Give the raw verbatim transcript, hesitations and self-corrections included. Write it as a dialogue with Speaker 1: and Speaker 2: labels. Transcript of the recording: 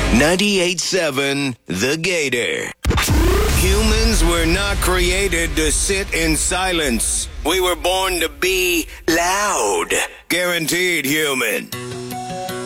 Speaker 1: ninety-eight point seven The Gator. Humans were not created to sit in silence. We were born to be loud. Guaranteed human.